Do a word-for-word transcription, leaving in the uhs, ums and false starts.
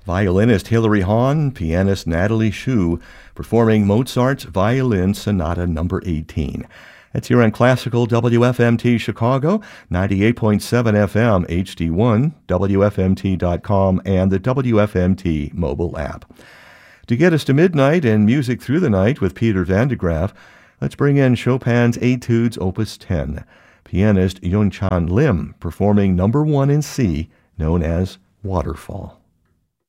Violinist Hilary Hahn, pianist Natalie Shu, performing Mozart's Violin Sonata number eighteen. That's here on Classical W F M T Chicago, ninety-eight point seven F M H D one, W F M T dot com, and the W F M T mobile app. To get us to midnight and music through the night with Peter Van de Graaff, let's bring in Chopin's Etudes Opus ten. Pianist Yun Chan Lim performing number one in C, known as Waterfall.